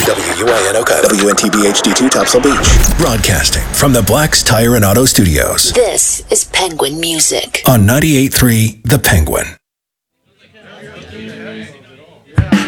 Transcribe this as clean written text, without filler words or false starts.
WUINOK, WNTB HD2, Topsail Beach. Broadcasting from the Black's Tire and Auto Studios. This is Penguin Music On 98.3 The Penguin.